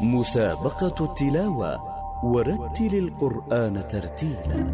مسابقة التلاوة ورتل القرآن ترتيلا.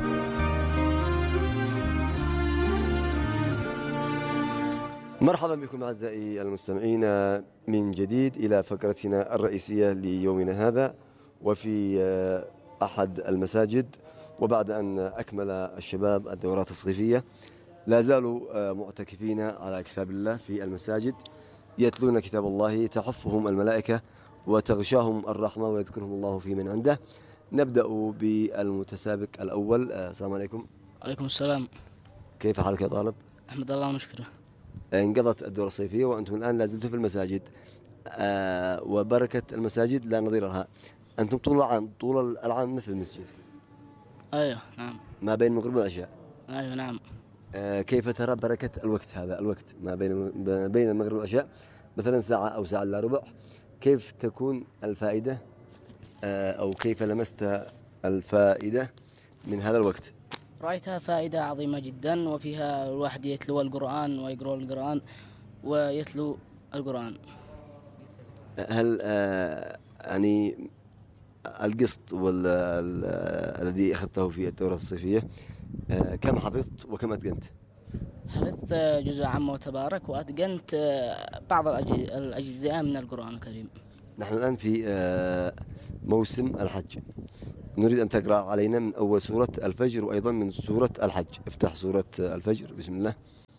مرحبا بكم أعزائي المستمعين من جديد إلى فقرتنا الرئيسية ليومنا هذا، وفي أحد المساجد. وبعد أن أكمل الشباب الدورات الصيفية لا زالوا معتكفين على كتاب الله في المساجد، يتلون كتاب الله، تحفهم الملائكة وتغشاهم الرحمة ويذكرهم الله في من عنده. نبدأ بالمتسابق الأول. السلام عليكم. عليكم السلام. كيف حالك يا طالب؟ أحمد الله ونشكره. انقضت الدورة الصيفية وأنتم الآن لازلتم في المساجد، وبركة المساجد لا نظير لها. أنتم طول العام مثل المسجد. أيوه نعم. ما بين المغرب والعشاء. أيوه نعم. كيف ترى بركة الوقت هذا، الوقت ما بين المغرب والعشاء، مثلا ساعة أو ساعة إلا ربع، كيف تكون الفائدة أو كيف لمست الفائدة من هذا الوقت؟ رأيتها فائدة عظيمة جدا، وفيها الواحد يتلو القرآن ويقرأ القرآن ويتلو القرآن. هل يعني القسط الذي أخذته في الدورة الصيفية كم حفظت وكم أتقنت؟ حفظت جزء عام وتبارك، وأتقنت بعض الأجزاء من القرآن الكريم. نحن الآن في موسم الحج، نريد أن تقرأ علينا من أول سورة الفجر وأيضا من سورة الحج. افتح سورة الفجر، بسم الله.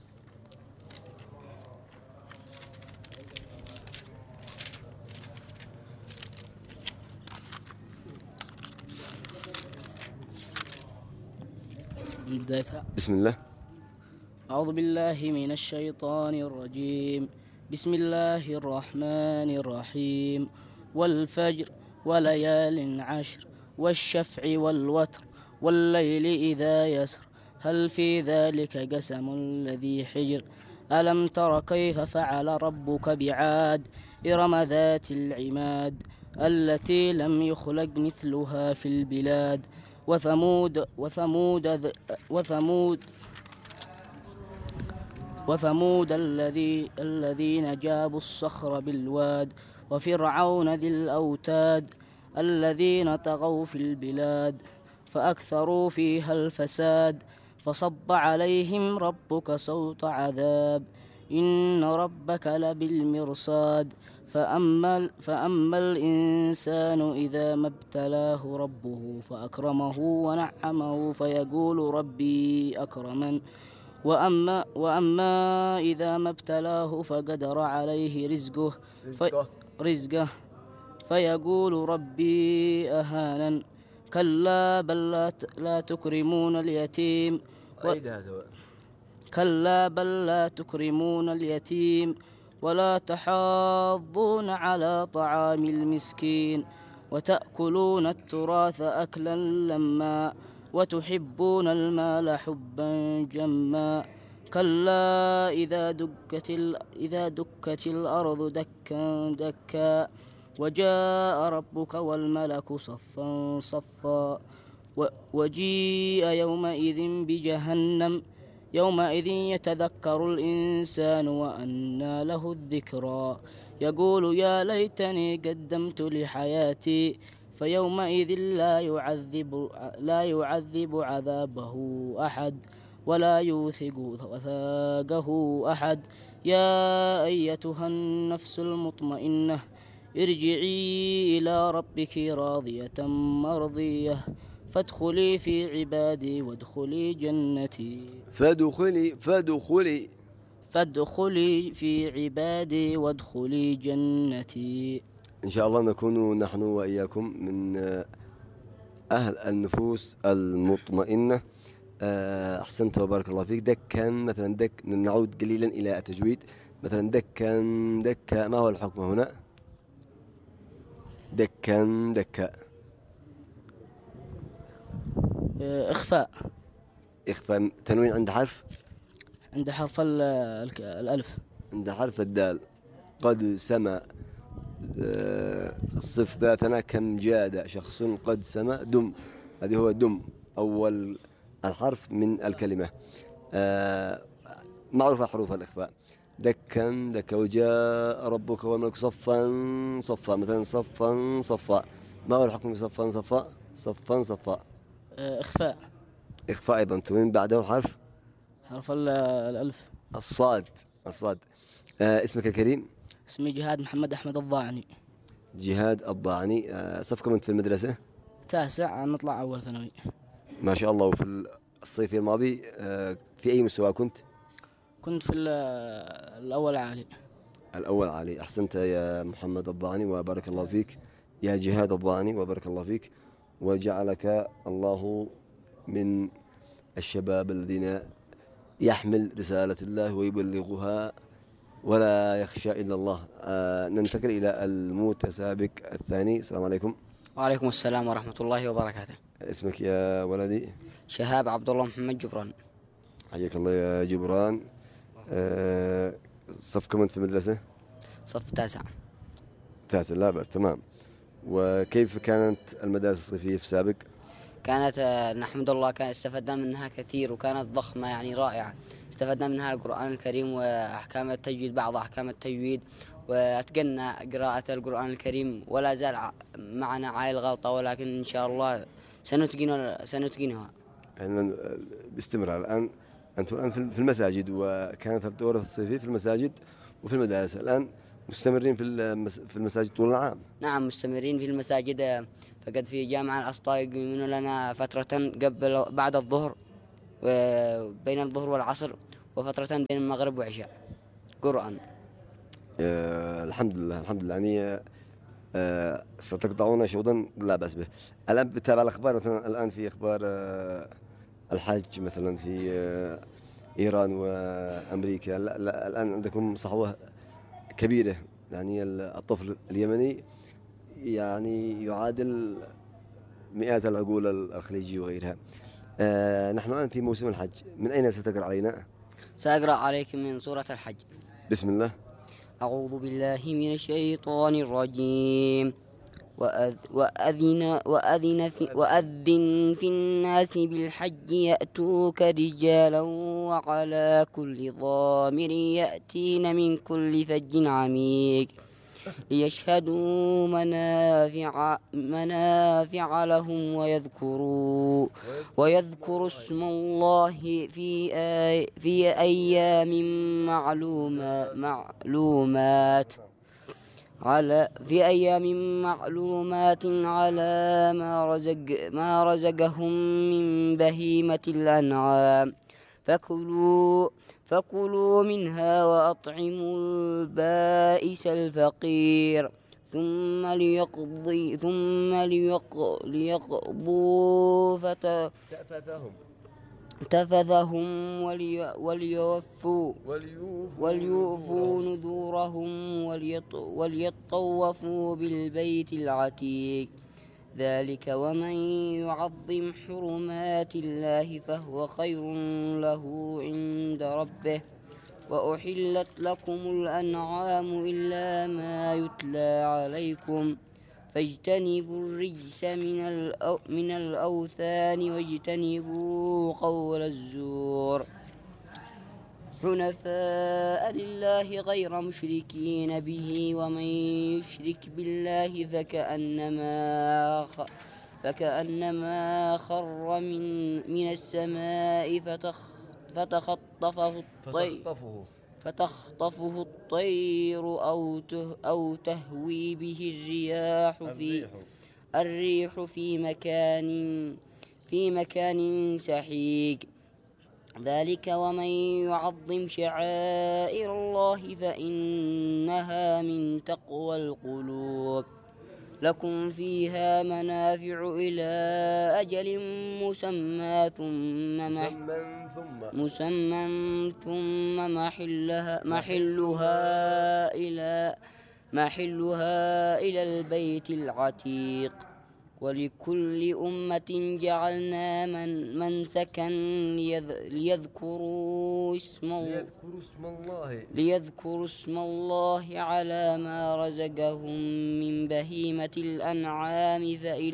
بسم الله. أعوذ بالله من الشيطان الرجيم. بسم الله الرحمن الرحيم. والفجر وليال عشر والشفع والوتر والليل إذا يسر هل في ذلك قسم الذي حجر ألم تر كيف فعل ربك بعاد إرم ذات العماد التي لم يخلق مثلها في البلاد وثمود الذين جابوا الصخر بالواد وفرعون ذي الأوتاد الذين طغوا في البلاد فأكثروا فيها الفساد فصب عليهم ربك صوت عذاب إن ربك لبالمرصاد فأما الإنسان إذا ما ابتلاه ربه فأكرمه ونعمه فيقول ربي أكرمن وأما إذا ما ابتلاه فقدر عليه رزقه فيقول ربي أهانن كلا بل لا تكرمون اليتيم كلا بل لا تكرمون اليتيم ولا تحاضون على طعام المسكين وتأكلون التراث أكلا لما وتحبون المال حبا جما كلا إذا دكت الأرض دكا دكا وجاء ربك والملك صفا صفا وجيء يومئذ بجهنم يومئذ يتذكر الإنسان وأنى له الذكرى يقول يا ليتني قدمت لحياتي فيومئذ لا يعذب عذابه أحد ولا يوثق وثاقه أحد يا أيتها النفس المطمئنة ارجعي إلى ربك راضية مرضية فادخلي في عبادي وادخلي جنتي. فادخلي في عبادي وادخلي جنتي. إن شاء الله نكون نحن وإياكم من أهل النفوس المطمئنة. أحسنت وبارك الله فيك. دكا مثلا، نعود قليلا إلى التجويد. مثلا دكا ما هو الحكم هنا؟ دكا إخفاء. تنوين عند حرف الألف. عند حرف الدال. قد سما الصف ذاتنا كم جاد شخص قد سما دم. هذه هو دم، أول الحرف من الكلمة. معروفة حروف الإخفاء. دكا دكا، وجاء ربك والملك صفا صفا، مثلا صفا صفا. ما هو الحكم في صفا صفا؟ صفا صفا. إخفاء. إخفاء أيضا. وين بعده حرف؟ حرف الألف. الصاد. الصاد. اسمك الكريم؟ اسمي جهاد محمد أحمد الضاعني. جهاد الضاعني. صف كم أنت في المدرسة؟ تاسع، نطلع أول ثانوي. ما شاء الله. وفي الصيف الماضي في أي مستوى كنت؟ كنت في الأول عالي. الأول علي. أحسنت يا محمد الضاعني وبارك الله فيك. يا جهاد الضاعني وبارك الله فيك، وجعلك الله من الشباب الذين يحمل رسالة الله ويبلغها ولا يخشى إلا الله. ننتقل إلى المتسابق الثاني. السلام عليكم. وعليكم السلام ورحمة الله وبركاته. اسمك يا ولدي؟ شهاب عبد الله محمد جبران. حياك الله يا جبران. صف كم أنت في المدرسة؟ صف تاسع. تاسع، لا بأس، تمام. وكيف كانت المدارس الصيفية في السابق؟ كانت نحمد الله، كان استفدنا منها كثير وكانت ضخمة يعني رائعة. استفدنا منها القرآن الكريم وأحكام التجويد، بعض أحكام التجويد، وأتقنا قراءة القرآن الكريم. ولا زال معنا عائل غلطة، ولكن إن شاء الله سنتقنها. يعني باستمرار. الآن أنتم الآن في المساجد، وكانت الدورة الصيفية في المساجد وفي المدارس. الآن مستمرين في المساجد طول العام؟ نعم، مستمرين في المساجد. فقد في جامعة الأسطى يقيمون لنا فترة بعد الظهر، بين الظهر والعصر، وفترة بين المغرب وعشاء قرآن. الحمد لله الحمد لله. يعني ستقطعون شوطا لا بأس به. الآن بتابع الأخبار، مثلا الآن في أخبار الحج مثلا في إيران وأمريكا. لا الآن عندكم صحوة كبيرة. يعني الطفل اليمني يعني يعادل مئات العقول الخليجية وغيرها. نحن الآن في موسم الحج. من أين ستقرأ علينا؟ سأقرأ عليكم من سورة الحج. بسم الله. أعوذ بالله من الشيطان الرجيم. وأذن في الناس بالحج يأتوك رجالا وعلى كل ضامر يأتين من كل فج عميق ليشهدوا منافع لهم ويذكروا اسم الله في أيام معلومات على ما رزقهم من بهيمة الأنعام. فكلوا منها وأطعموا البائس الفقير ثم ليقضوا تفثهم وليوفوا نذورهم وليطوفوا بالبيت العتيق. ذلك ومن يعظم حرمات الله فهو خير له عند ربه. وأحلت لكم الأنعام إلا ما يتلى عليكم فاجتنبوا الرجس من الأوثان واجتنبوا قول الزور حنفاء لله غير مشركين به. ومن يشرك بالله فكأنما خر من السماء فتخطفه الطير أو تهوي به الريح في مكان سحيق. ذلك ومن يعظم شعائر الله فإنها من تقوى القلوب. لكم فيها منافع إلى أجل مسمى ثم محلها إلى البيت العتيق. ولكل أمة جعلنا منسكا ليذكروا اسم الله على ما رزقهم من بهيمة الأنعام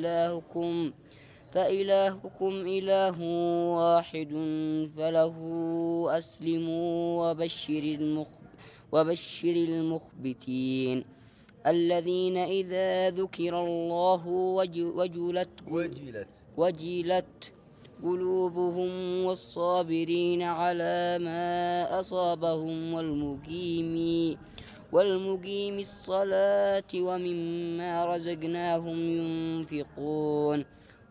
فإلهكم إله واحد فله أسلموا وبشر المخبتين الذين إذا ذكر الله وجلت قلوبهم والصابرين على ما أصابهم والمقيم الصلاة ومما رزقناهم ينفقون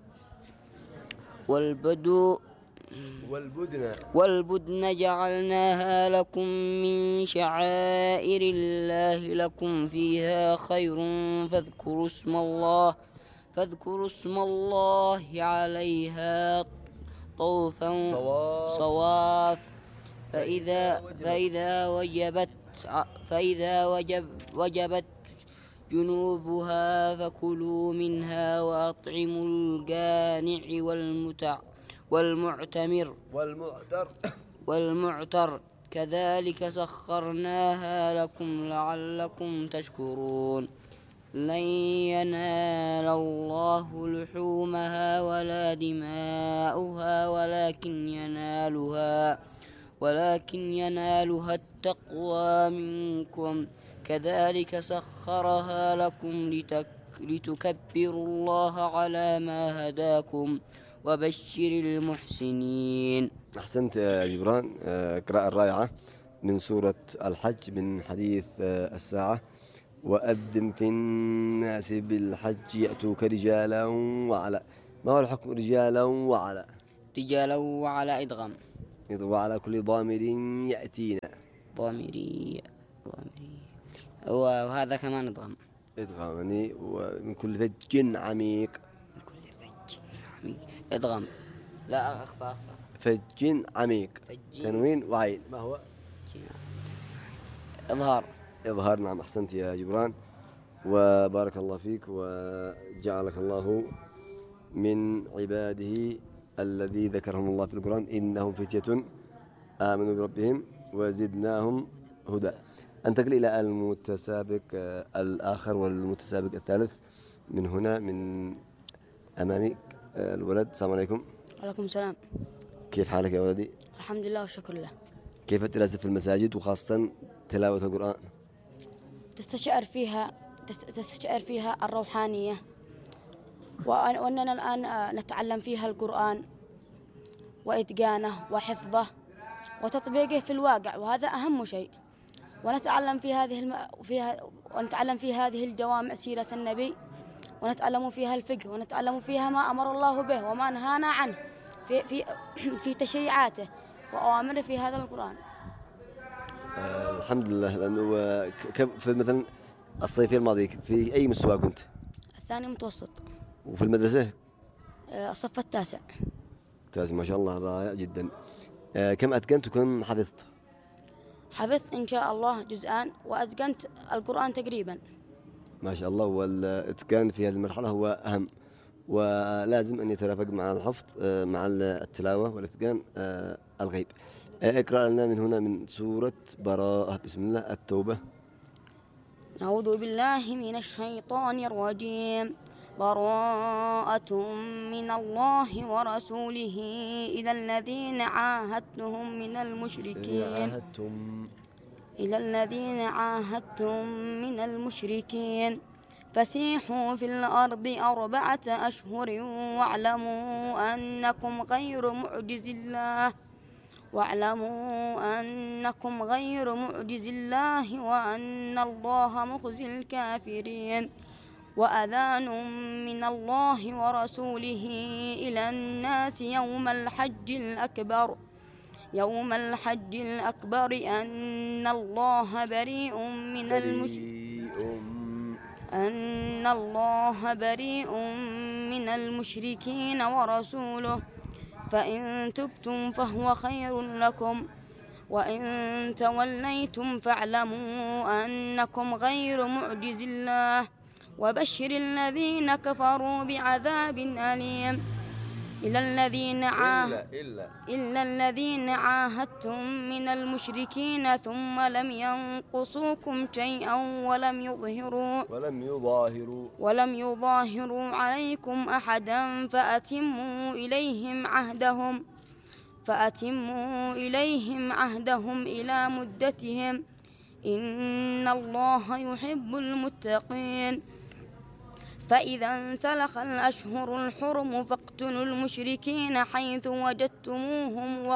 والبدن جعلناها لكم من شعائر الله لكم فيها خير فاذكروا اسم الله عليها طوفا صواف فإذا وجبت جنوبها فكلوا منها وأطعموا الجانع والمعتر كذلك سخرناها لكم لعلكم تشكرون لن ينال الله لحومها ولا دماؤها ولكن ينالها التقوى منكم كذلك سخرها لكم لتكبروا الله على ما هداكم وبشر المحسنين. أحسنت يا جبران، قراءة رائعة من سورة الحج من حديث الساعة. وأذن في الناس بالحج يأتوك رجالا وعلى. ما هو الحكم رجالا وعلى؟ رجالا وعلى إدغام وعلى كل ضامر يأتينا ضامري وهذا كمان إدغام يعني ومن كل فج عميق إدغام لا أخفى فج عميق تنوين وعين. ما هو؟ إظهار. نعم أحسنت يا جبران وبارك الله فيك وجعلك الله من عباده الذي ذكرهم الله في القرآن إنهم فتية آمنوا بربهم وزدناهم هدى. أنتقل إلى المتسابق الآخر والمتسابق الثالث من هنا من أمامي الولد. السلام عليكم. وعليكم السلام. كيف حالك يا ولدي؟ الحمد لله والشكر لله. كيف الدراسة في المساجد وخاصة تلاوة القرآن؟ تستشعر فيها الروحانية وأننا الآن نتعلم فيها القرآن وإتقانه وحفظه وتطبيقه في الواقع، وهذا أهم شيء. ونتعلم في هذه الجوامع سيرة النبي، ونتعلم فيها الفقه، ونتعلم فيها ما أمر الله به وما نهانا عنه في تشريعاته وأوامره في هذا القرآن. الحمد لله. لأنه في مثلا الصيفية الماضية في أي مستوى كنت؟ الثاني متوسط. وفي المدرسة؟ الصف التاسع. ما شاء الله، رائع جدا. كم أتقنت وكم حفظت؟ حفظت إن شاء الله جزءان، وأتقنت القرآن تقريبا. ما شاء الله. والإتقان في هذه المرحلة هو أهم، ولازم أن يترافق مع الحفظ مع التلاوة والإتقان الغيب. اقرأ لنا من هنا من سورة براءة. بسم الله. التوبة. أعوذ بالله من الشيطان الرجيم. براءة من الله ورسوله إلى الذين عاهدتم من المشركين فسيحوا في الأرض 4 أشهر واعلموا أنكم غير معجز الله وأن الله مخزي الكافرين. وأذان من الله ورسوله إلى الناس يوم الحج الأكبر أن الله بريء من المشركين ورسوله فإن تبتم فهو خير لكم وإن توليتم فاعلموا أنكم غير معجز الله وبشر الذين كفروا بعذاب أليم. إلا الذين عاهدتم من المشركين ثم لم ينقصوكم شيئا ولم يظاهروا عليكم أحدا فأتموا إليهم عهدهم إلى مدتهم إن الله يحب المتقين. فإذا انسلخ الأشهر الحرم فاقتلوا المشركين حيث وجدتموهم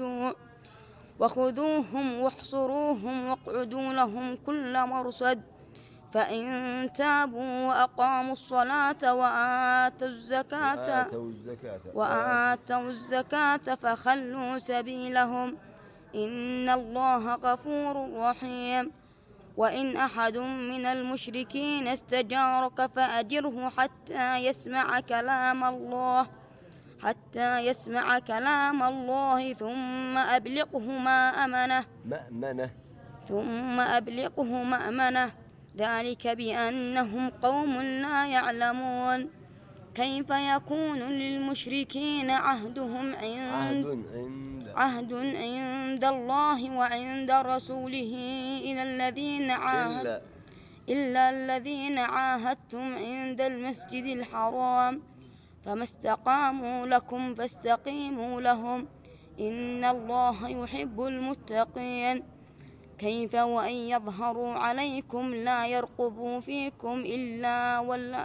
وخذوهم واحصروهم واقعدوا لهم كل مرصد. فإن تابوا وأقاموا الصلاة وآتوا الزكاة فخلوا سبيلهم إن الله غفور رحيم. وإن أحد من المشركين استجارك فأجره حتى يسمع كلام الله ثم أبلغه مأمنه ذلك بأنهم قوم لا يعلمون. كيف يكون للمشركين عهد عند الله وعند رسوله إلا الذين عاهدتم عند المسجد الحرام فما استقاموا لكم فاستقيموا لهم إن الله يحب المتقين. كيف وإن يظهروا عليكم لا يرقبوا فيكم إلا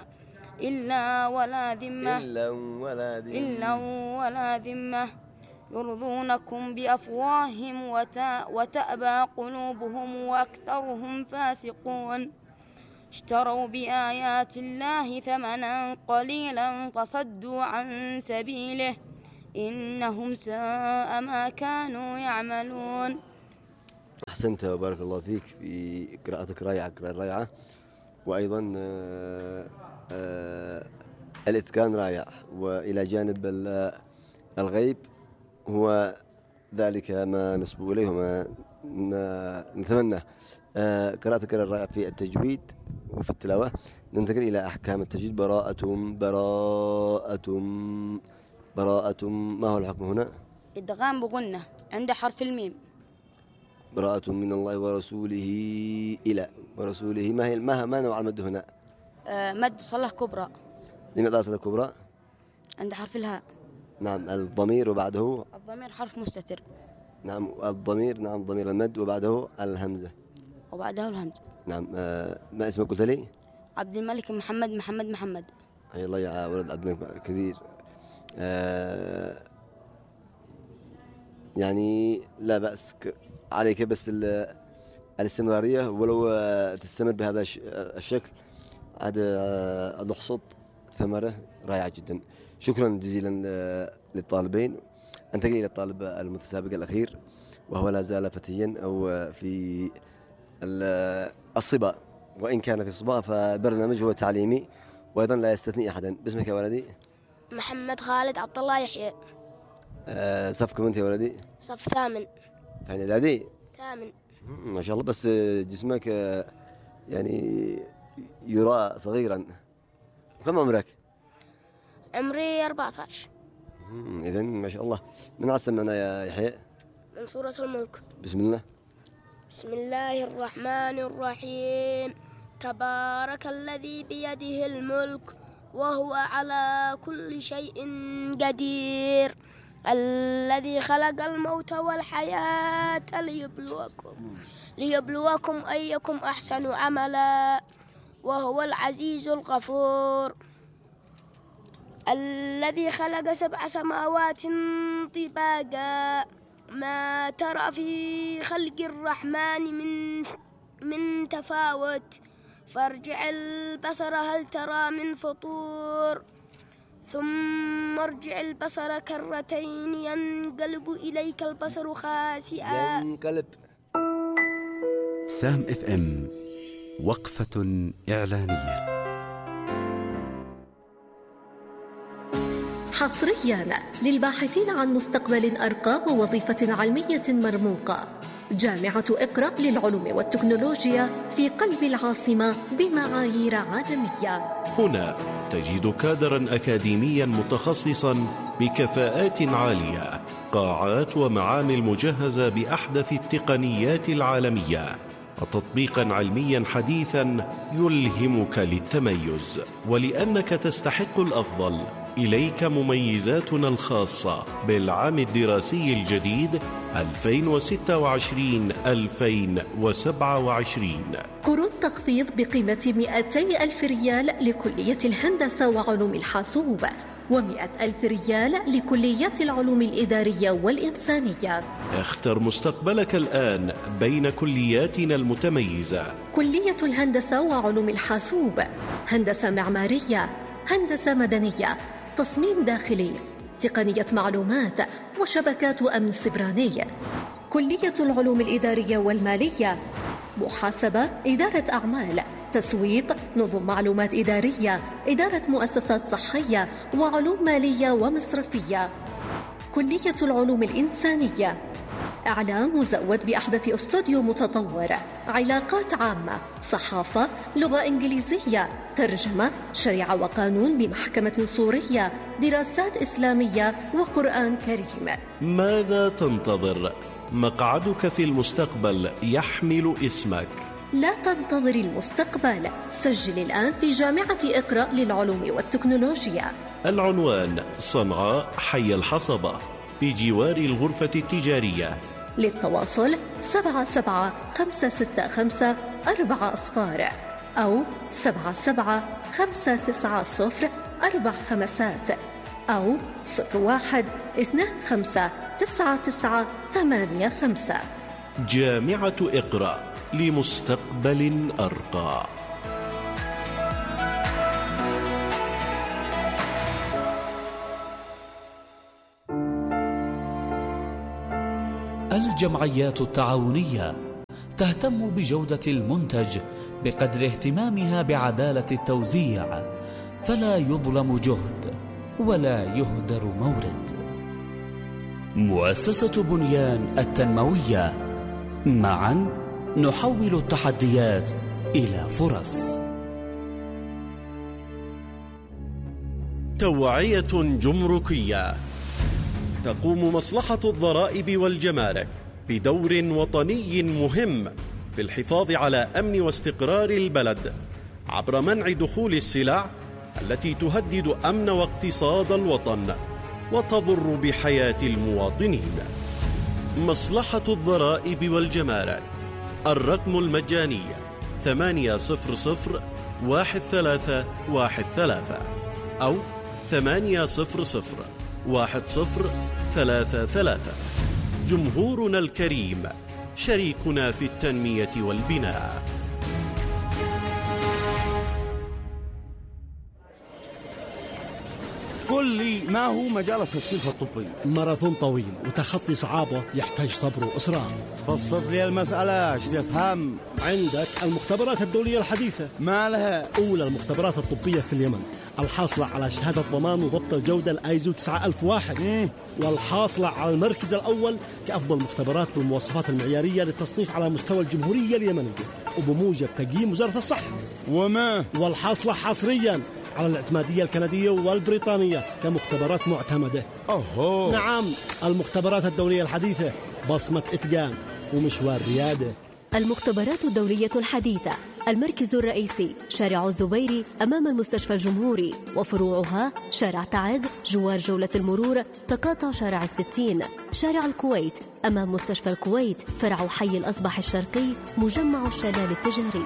ولا ذمة يرضونكم بأفواههم وتأبى قلوبهم وأكثرهم فاسقون. اشتروا بآيات الله ثمنا قليلا فصدوا عن سبيله إنهم ساء ما كانوا يعملون. أحسنت وبارك الله فيك في قراءتك رائعة وأيضا الإتقان رائع. وإلى جانب الغيب هو ذلك ما نسبق إليه وما نتمنى. قراءتك الرائعة في التجويد وفي التلاوة. ننتقل إلى أحكام التجويد. براءة ما هو الحكم هنا؟ إدغام بغنة عند حرف الميم. براءة من الله ورسوله إلى ورسوله ما نوع المد هنا؟ مد صلة كبرى. لماذا صلة كبرى؟ عند حرف الهاء. نعم. الضمير وبعده؟ الضمير حرف مستتر. نعم. ضمير المد وبعده الهمزة. نعم. ما اسمك قلت لي؟ عبد الملك محمد. حي الله يا ولد عبد الملك كثير. يعني لا بأس عليك بس الاستمرارية ولو تستمر بهذا الشكل عاد نحصد ثمرة رائعة جدا. شكرا جزيلا للطالبين. انتقل إلى الطالب المتسابق الأخير وهو لا زال فتيا أو في الصبا، وإن كان في الصبا فبرنامج هو تعليمي وأيضا لا يستثني أحدا. باسمك يا ولدي؟ محمد خالد عبد الله يحيى. صفكم أنت يا ولدي؟ صف 8. ثاني إعدادي؟ 8. ما شاء الله. بس جسمك يعني يرى صغيرا. كم عمرك؟ عمري 14. إذن ما شاء الله. من عسى معنا يا يحيى؟ من سورة الملك. بسم الله. بسم الله الرحمن الرحيم. تبارك الذي بيده الملك وهو على كل شيء قدير الذي خلق الموت والحياة ليبلوكم أيكم أحسن عملا وهو العزيز الغفور الذي خلق 7 سماوات طباقا ما ترى في خلق الرحمن من تفاوت فارجع البصر هل ترى من فطور ثم ارجع البصر كرتين ينقلب إليك البصر خاسئا. سام FM وقفة إعلانية. حصريا للباحثين عن مستقبل أرقى ووظيفة علمية مرموقة، جامعة إقرأ للعلوم والتكنولوجيا في قلب العاصمة بمعايير عالمية. هنا تجد كادرا أكاديميا متخصصا بكفاءات عالية، قاعات ومعامل مجهزة بأحدث التقنيات العالمية، وتطبيقا علميا حديثا يلهمك للتميز. ولأنك تستحق الأفضل إليك مميزاتنا الخاصة بالعام الدراسي الجديد 2026-2027. قروض تخفيض بقيمة 200,000 ريال لكلية الهندسة وعلوم الحاسوب، و100,000 ريال لكليات العلوم الإدارية والإنسانية. اختر مستقبلك الآن بين كلياتنا المتميزة: كلية الهندسة وعلوم الحاسوب، هندسة معمارية، هندسة مدنية، تصميم داخلي، تقنية معلومات وشبكات أمن سبراني. كلية العلوم الإدارية والمالية، محاسبة، إدارة أعمال، تسويق، نظم معلومات إدارية، إدارة مؤسسات صحية، وعلوم مالية ومصرفية. كلية العلوم الإنسانية، إعلام مزود بأحدث استوديو متطور، علاقات عامة، صحافة، لغة إنجليزية، ترجمة، شريعة وقانون بمحكمة سورية، دراسات إسلامية وقرآن كريم. ماذا تنتظر؟ مقعدك في المستقبل يحمل اسمك. لا تنتظر المستقبل، سجل الآن في جامعة إقرأ للعلوم والتكنولوجيا. العنوان: صنعاء، حي الحصبة، بجوار الغرفة التجارية. للتواصل 77-565-4 أو 77-590-4 أو 01-25-99-85. جامعة إقرأ، لمستقبل أرقى. الجمعيات التعاونية تهتم بجودة المنتج بقدر اهتمامها بعدالة التوزيع، فلا يظلم جهد ولا يهدر مورد. مؤسسة بنيان التنموية، معا نحول التحديات إلى فرص. توعية جمركية. تقوم مصلحة الضرائب والجمارك بدور وطني مهم في الحفاظ على أمن واستقرار البلد عبر منع دخول السلع التي تهدد أمن واقتصاد الوطن وتضر بحياة المواطنين. مصلحة الضرائب والجمارك، الرقم المجاني 800-1313 أو 800-1033. جمهورنا الكريم شريكنا في التنمية والبناء. قل لي، ما هو مجال التثقيف الطبي؟ ماراثون طويل وتخطي صعابة يحتاج صبر وإصرار. بسط لي المسألة، ايش تفهم؟ عندك المختبرات الدولية الحديثة. ما لها؟ أولى المختبرات الطبية في اليمن، الحاصلة على شهادة ضمان وضبط الجودة الآيزو 9001، والحاصلة على المركز الأول كأفضل مختبرات بالمواصفات المعيارية للتصنيف على مستوى الجمهورية اليمنية وبموجب تقييم وزارة الصحة. والحاصلة حصرياً على الاعتمادية الكندية والبريطانية كمختبرات معتمدة. نعم، المختبرات الدولية الحديثة، بصمة إتقان ومشوار ريادة. المختبرات الدولية الحديثة، المركز الرئيسي شارع الزبيري أمام المستشفى الجمهوري، وفروعها شارع تعز جوار جولة المرور، تقاطع شارع 60، شارع الكويت أمام مستشفى الكويت، فرع حي الأصبح الشرقي، مجمع الشلال التجاري.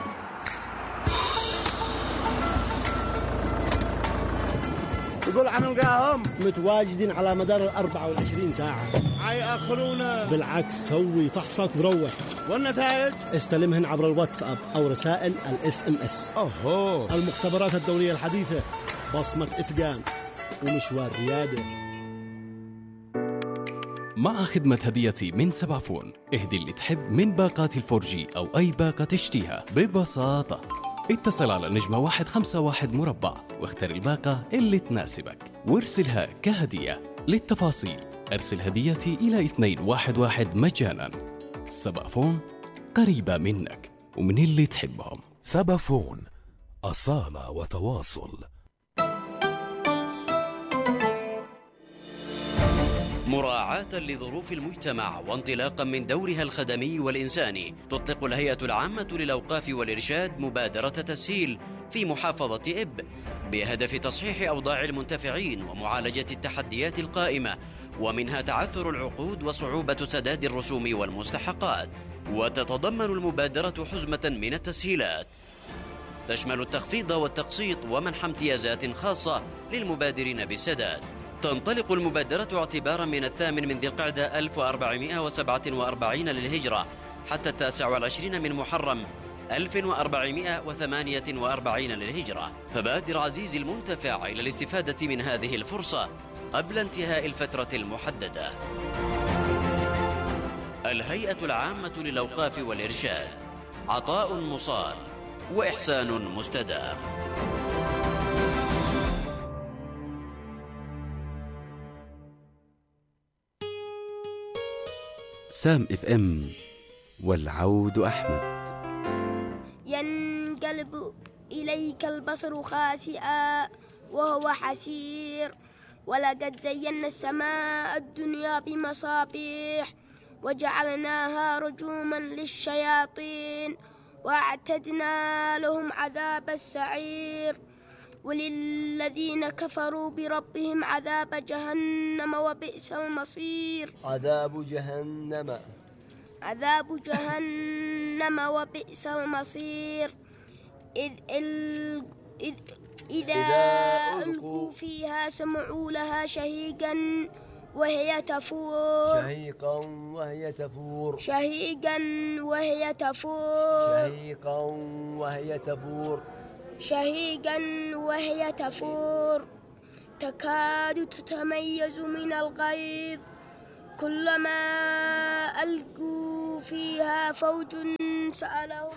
يقول عن نلقاهم متواجدين على مدار 24 ساعة. حيأخرونا. بالعكس، سوي فحصك وروح. والنتائج استلمهن عبر الواتساب أو رسائل الSMS. المختبرات الدولية الحديثة، بصمة إتقان ومشوار ريادة. مع خدمة هديتي من سبافون، اهدي اللي تحب من باقات الفورجي أو أي باقة تشتيها ببساطة. اتصل على نجمة 151 مربع واختر الباقة اللي تناسبك وارسلها كهدية. للتفاصيل ارسل هديتي إلى 211 مجانا. سبافون، قريبة منك ومن اللي تحبهم. سبافون، أصالة وتواصل. مراعاة لظروف المجتمع وانطلاقا من دورها الخدمي والإنساني، تطلق الهيئة العامة للأوقاف والإرشاد مبادرة تسهيل في محافظة إب بهدف تصحيح أوضاع المنتفعين ومعالجة التحديات القائمة، ومنها تعثر العقود وصعوبة سداد الرسوم والمستحقات. وتتضمن المبادرة حزمة من التسهيلات تشمل التخفيض والتقسيط ومنح امتيازات خاصة للمبادرين بالسداد. تنطلق المبادرة اعتبارا من 8 ذي القعدة 1447 للهجرة حتى 29 من محرم 1448 للهجرة، فبادر عزيزي المنتفع إلى الاستفادة من هذه الفرصة قبل انتهاء الفترة المحددة. الهيئة العامة للأوقاف والإرشاد، عطاء مصال وإحسان مستدام. سام اف ام والعود أحمد. ينقلب إليك البصر خاسئا وهو حسير، ولقد زينا السماء الدنيا بمصابيح وجعلناها رجوما للشياطين وأعتدنا لهم عذاب السعير، وللذين كفروا بربهم عذاب جهنم وبئس المصير. عذاب جهنم وبئس المصير. إذا ألقوا فيها سمعوا لها شهيقا وهي تفور. شهيقا وهي تفور تكاد تتميز من الغيظ، كلما ألقوا فيها فوج سألهم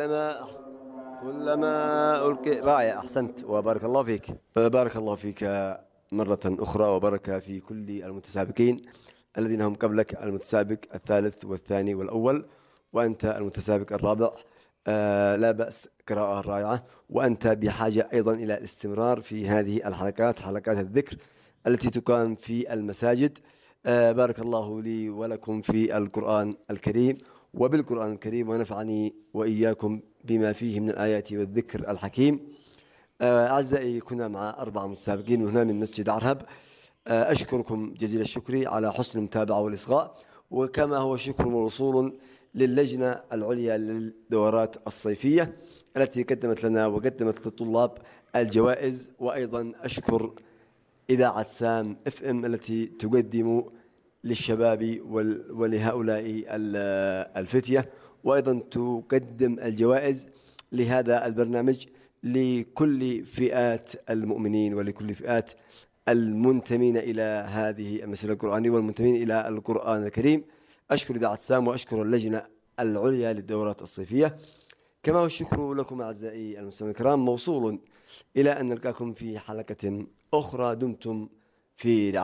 كلما ألقي. رائع، أحسنت وبارك الله فيك. بارك الله فيك مرة أخرى، وبارك في كل المتسابقين الذين هم قبلك، المتسابق الثالث والثاني والأول، وأنت المتسابق الرابع. لا بأس، قراءة رائعة، وأنت بحاجة أيضا إلى الاستمرار في هذه الحلقات، حلقات الذكر التي تقام في المساجد. بارك الله لي ولكم في القرآن الكريم وبالقرآن الكريم، ونفعني وإياكم بما فيه من الآيات والذكر الحكيم. أعزائي، كنا مع 4 متسابقين هنا من مسجد عرهب. أشكركم جزيل الشكر على حسن المتابعة والإصغاء، وكما هو شكر موصول للجنة العليا للدورات الصيفية التي قدمت لنا وقدمت للطلاب الجوائز. وأيضا أشكر إذاعة سام اف ام التي تقدم للشباب ولهؤلاء الفتية، وأيضا تقدم الجوائز لهذا البرنامج لكل فئات المؤمنين ولكل فئات المنتمين إلى هذه المسيرة القرآنية والمنتمين إلى القرآن الكريم. أشكر إذاعة سام وأشكر اللجنة العليا للدورات الصيفية، كما هو الشكر لكم أعزائي المستمعين الكرام موصول إلى أن نلقاكم في حلقة أخرى. دمتم في